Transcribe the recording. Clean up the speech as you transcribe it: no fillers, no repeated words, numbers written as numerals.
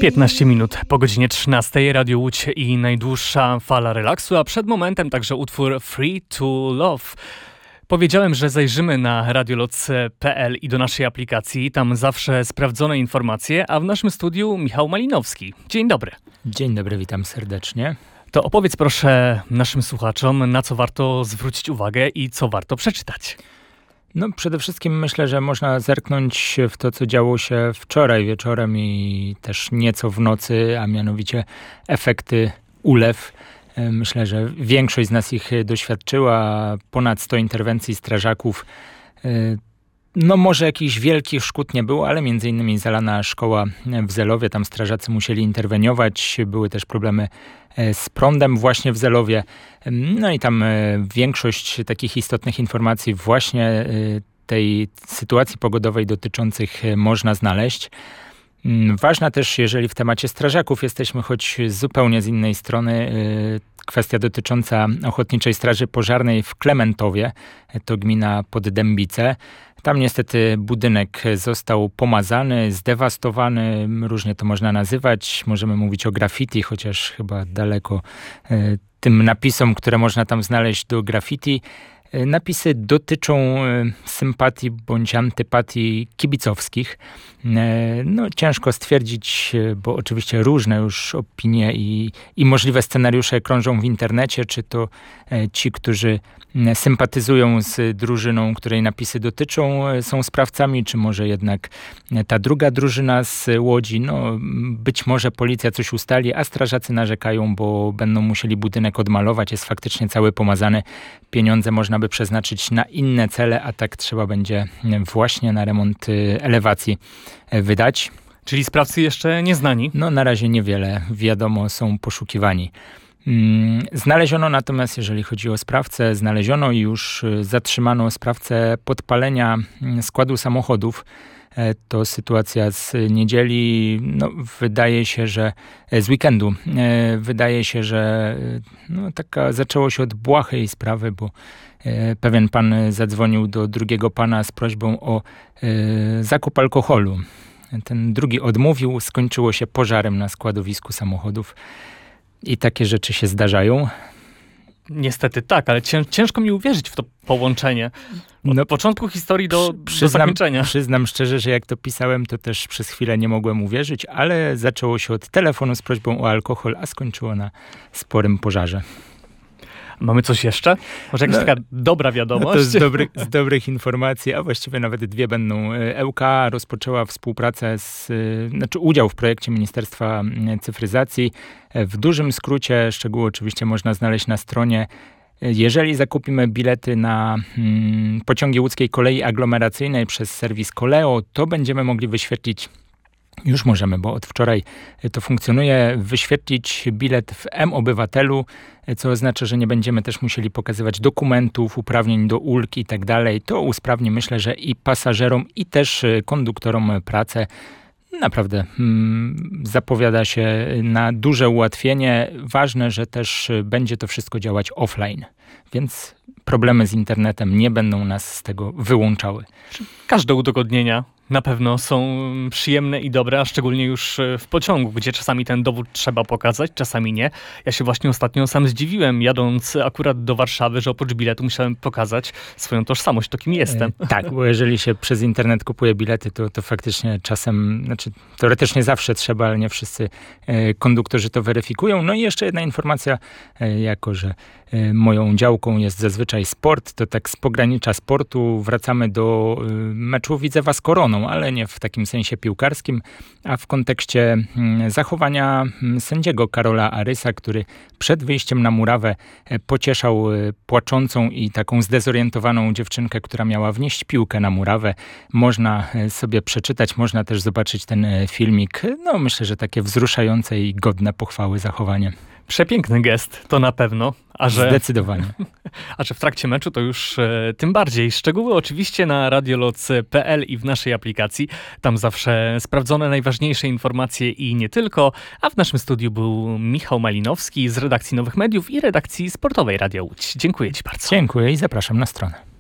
15 minut po godzinie 13. Radio Łódź i najdłuższa fala relaksu, a przed momentem także utwór Free to Love. Powiedziałem, że zajrzymy na radioloc.pl i do naszej aplikacji. Tam zawsze sprawdzone informacje, a w naszym studiu Michał Malinowski. Dzień dobry. Dzień dobry, witam serdecznie. To opowiedz proszę naszym słuchaczom, na co warto zwrócić uwagę i co warto przeczytać. No przede wszystkim myślę, że można zerknąć w to, co działo się wczoraj wieczorem i też nieco w nocy, a mianowicie efekty ulew. Myślę, że większość z nas ich doświadczyła. Ponad 100 interwencji strażaków. No może jakichś wielkich szkód nie było, ale między innymi zalana szkoła w Zelowie. Tam strażacy musieli interweniować. Były też problemy z prądem właśnie w Zelowie. No i tam większość takich istotnych informacji właśnie tej sytuacji pogodowej dotyczących można znaleźć. Ważna też, jeżeli w temacie strażaków jesteśmy, choć zupełnie z innej strony, kwestia dotycząca Ochotniczej Straży Pożarnej w Klementowie, to gmina Poddębice. Tam niestety budynek został pomazany, zdewastowany, różnie to można nazywać. Możemy mówić o graffiti, chociaż chyba daleko tym napisom, które można tam znaleźć do graffiti. Napisy dotyczą sympatii bądź antypatii kibicowskich. No, ciężko stwierdzić, bo oczywiście różne już opinie i możliwe scenariusze krążą w internecie, czy to ci, którzy sympatyzują z drużyną, której napisy dotyczą, są sprawcami, czy może jednak ta druga drużyna z Łodzi. No, być może policja coś ustali, a strażacy narzekają, bo będą musieli budynek odmalować. Jest faktycznie cały pomazany. Pieniądze można by przeznaczyć na inne cele, a tak trzeba będzie właśnie na remont elewacji wydać. Czyli sprawcy jeszcze nieznani? No na razie niewiele wiadomo, są poszukiwani. Znaleziono natomiast, jeżeli chodzi o sprawcę, znaleziono i już zatrzymano sprawcę podpalenia składu samochodów. To sytuacja z niedzieli, no wydaje się, że z weekendu. Wydaje się, że no, zaczęło się od błahej sprawy, bo pewien pan zadzwonił do drugiego pana z prośbą o zakup alkoholu. Ten drugi odmówił, skończyło się pożarem na składowisku samochodów. I takie rzeczy się zdarzają. Niestety tak, ale ciężko mi uwierzyć w to połączenie. Od początku historii do zakończenia. Przyznam szczerze, że jak to pisałem, to też przez chwilę nie mogłem uwierzyć, ale zaczęło się od telefonu z prośbą o alkohol, a skończyło na sporym pożarze. Mamy coś jeszcze? Może jakaś taka dobra wiadomość? No to z dobrych informacji, a właściwie nawet dwie będą. ŁKA rozpoczęła współpracę, udział w projekcie Ministerstwa Cyfryzacji. W dużym skrócie, szczegóły oczywiście można znaleźć na stronie. Jeżeli zakupimy bilety na pociągi łódzkiej kolei aglomeracyjnej przez serwis Koleo, to będziemy mogli wyświetlić, już możemy, bo od wczoraj to funkcjonuje, wyświetlić bilet w M-Obywatelu, co oznacza, że nie będziemy też musieli pokazywać dokumentów, uprawnień do ulg i tak dalej. To usprawni, myślę, że i pasażerom, i też konduktorom pracę. Naprawdę zapowiada się na duże ułatwienie. Ważne, że też będzie to wszystko działać offline, więc problemy z internetem nie będą nas z tego wyłączały. Każde udogodnienia na pewno są przyjemne i dobre, a szczególnie już w pociągu, gdzie czasami ten dowód trzeba pokazać, czasami nie. Ja się właśnie ostatnio sam zdziwiłem, jadąc akurat do Warszawy, że oprócz biletu musiałem pokazać swoją tożsamość, to kim jestem. Tak, bo jeżeli się przez internet kupuje bilety, to faktycznie czasem, teoretycznie zawsze trzeba, ale nie wszyscy konduktorzy to weryfikują. No i jeszcze jedna informacja, jako że moją działką jest zazwyczaj sport, to tak z pogranicza sportu wracamy do meczu Widzewa z Koroną, ale nie w takim sensie piłkarskim, a w kontekście zachowania sędziego Karola Arysa, który przed wyjściem na murawę pocieszał płaczącą i taką zdezorientowaną dziewczynkę, która miała wnieść piłkę na murawę. Można sobie przeczytać, można też zobaczyć ten filmik. No myślę, że takie wzruszające i godne pochwały zachowanie. Przepiękny gest, to na pewno. Zdecydowanie. A że w trakcie meczu to już tym bardziej. Szczegóły oczywiście na radioloc.pl i w naszej aplikacji. Tam zawsze sprawdzone najważniejsze informacje i nie tylko. A w naszym studiu był Michał Malinowski z redakcji Nowych Mediów i redakcji sportowej Radia Łódź. Dziękuję Ci bardzo. Dziękuję i zapraszam na stronę.